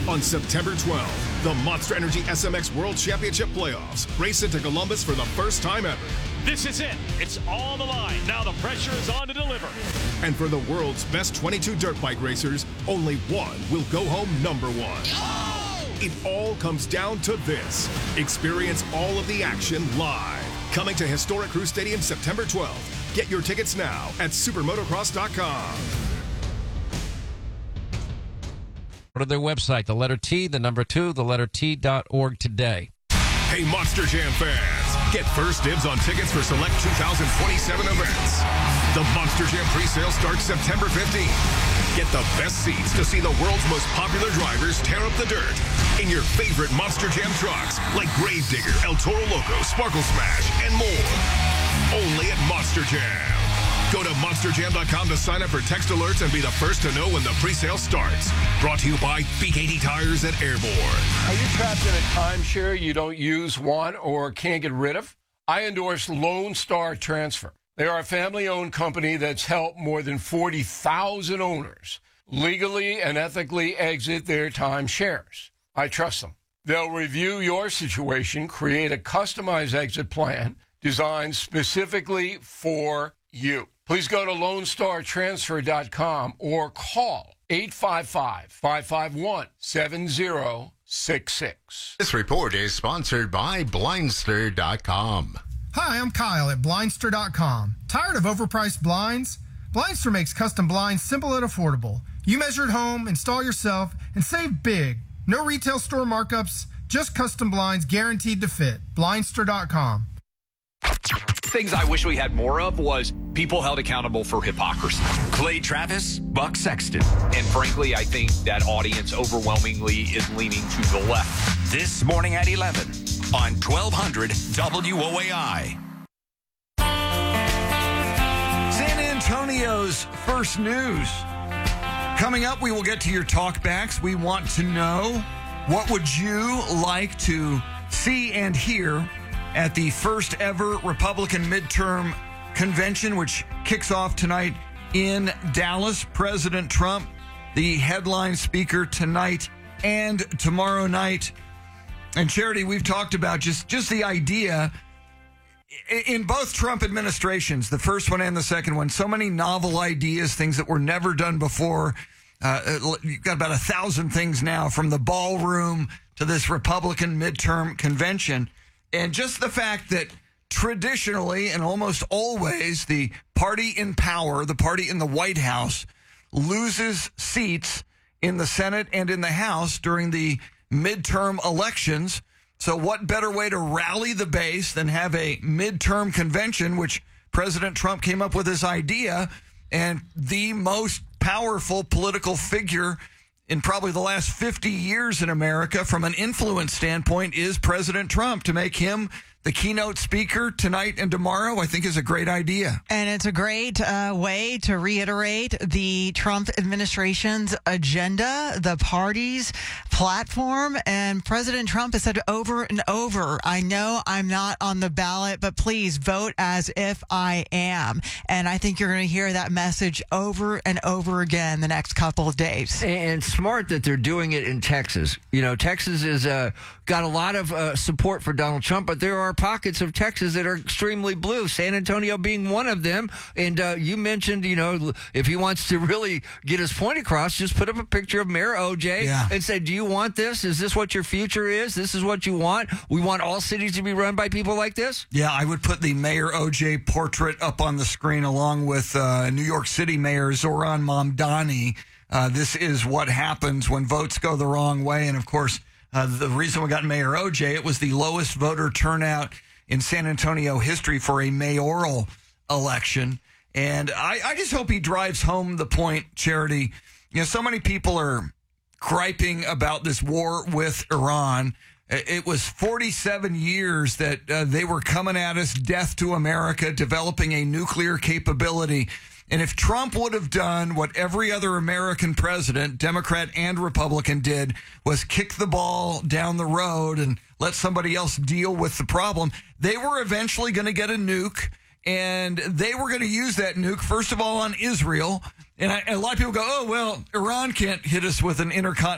On September 12th, the Monster Energy SMX World Championship Playoffs race into Columbus for the first time ever. This is it. It's on the line. Now the pressure is on to deliver. And for the world's best 22 dirt bike racers, only one will go home number one. Oh! It all comes down to this. Experience all of the action live. Coming to Historic Crew Stadium September 12th. Get your tickets now at supermotocross.com. Go to their website, the letter T, the number 2, the letter T.org today. Hey, Monster Jam fans, get first dibs on tickets for select 2027 events. The Monster Jam pre-sale starts September 15th. Get the best seats to see the world's most popular drivers tear up the dirt in your favorite Monster Jam trucks like Gravedigger, El Toro Loco, Sparkle Smash, and more. Only at Monster Jam. Go to monsterjam.com to sign up for text alerts and be the first to know when the pre-sale starts. Brought to you by BKD Tires at Airborne. Are you trapped in a timeshare you don't use, want, or can't get rid of? I endorse Lone Star Transfer. They are a family-owned company that's helped more than 40,000 owners legally and ethically exit their timeshares. I trust them. They'll review your situation, create a customized exit plan designed specifically for you. Please go to LoneStarTransfer.com or call 855-551-7066. This report is sponsored by Blindster.com. Hi, I'm Kyle at Blindster.com. Tired of overpriced blinds? Blindster makes custom blinds simple and affordable. You measure at home, install yourself, and save big. No retail store markups, just custom blinds guaranteed to fit. Blindster.com. Things I wish we had more of was people held accountable for hypocrisy. Clay Travis, Buck Sexton. And frankly, I think that audience overwhelmingly is leaning to the left. This morning at 11 on 1200 WOAI. San Antonio's first news. Coming up, we will get to your talkbacks. We want to know, what would you like to see and hear at the first ever Republican midterm convention, which kicks off tonight in Dallas? President Trump, the headline speaker tonight and tomorrow night. And Charity, we've talked about just the idea in both Trump administrations, the first one and the second one, so many novel ideas, things that were never done before. You've got about 1,000 things now, from the ballroom to this Republican midterm convention. And just the fact that traditionally and almost always the party in power, the party in the White House, loses seats in the Senate and in the House during the midterm elections. So what better way to rally the base than have a midterm convention, which President Trump came up with this idea, and the most powerful political figure in probably the last 50 years in America from an influence standpoint is President Trump. To make him the keynote speaker tonight and tomorrow, I think, is a great idea. And it's a great way to reiterate the Trump administration's agenda, the party's platform. And President Trump has said over and over, I know I'm not on the ballot, but please vote as if I am. And I think you're going to hear that message over and over again the next couple of days. And smart that they're doing it in Texas. You know, Texas is got a lot of support for Donald Trump, but there are pockets of Texas that are extremely blue, San Antonio being one of them. And you mentioned, you know, if he wants to really get his point across, just put up a picture of Mayor OJ and say, do you want this? Is this what your future is? This is what you want? We want all cities to be run by people like this? Yeah, I would put the Mayor OJ portrait up on the screen along with New York City Mayor Zoran Mamdani. This is what happens when votes go the wrong way. And, of course, the reason we got Mayor OJ, it was the lowest voter turnout in San Antonio history for a mayoral election. And I just hope he drives home the point, Charity. You know, so many people are griping about this war with Iran. It was 47 years that they were coming at us, death to America, developing a nuclear capability. And if Trump would have done what every other American president, Democrat and Republican, did, was kick the ball down the road and let somebody else deal with the problem, they were eventually going to get a nuke, and they were going to use that nuke, first of all, on Israel. And a lot of people go, oh, well, Iran can't hit us with an intercontinental